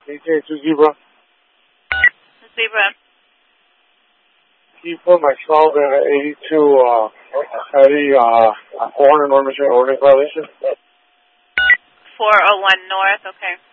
DJ to Zebra. Zebra. Can you put my 12 and an 82 Eddie Horn and North Michigan ordinance violation? 401 North, okay.